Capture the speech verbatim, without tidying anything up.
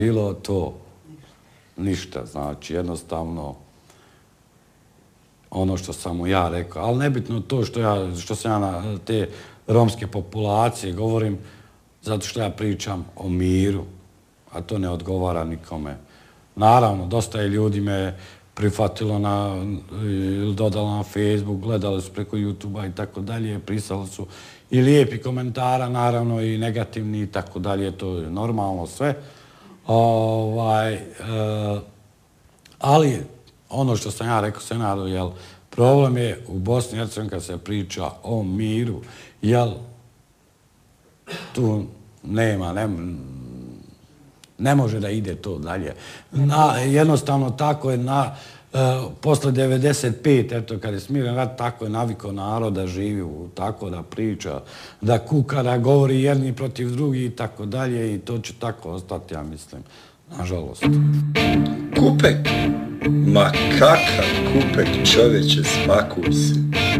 bilo to ništa, znači jednostavno ono što sam mu ja rekao, ali nebitno to što, ja, što sam ja na te romske populacije govorim, zato što ja pričam o miru, a to ne odgovara nikome. Naravno, dosta je ljudi me prihvatilo na, ili dodalo na Facebook, gledali su preko YouTube-a i tako dalje, pisali su i lijepi komentara, naravno i negativni i tako dalje, to je normalno sve. Ovaj, e, ali ono što sam ja rekao Senadu, jel, problem je u Bosni i Hercegovini kad se priča o miru, jel, tu nema, ne, ne može da ide to dalje. Na, jednostavno tako je na, uh, posle devedeset pete, eto, kad je smiren rat, tako je navikao narod da živi, tako da priča, da kuka, da govori jedni protiv drugih i tako dalje i to će tako ostati, ja mislim, nažalost. Kupek? Ma kakav kupek, čovječe, smakuj se.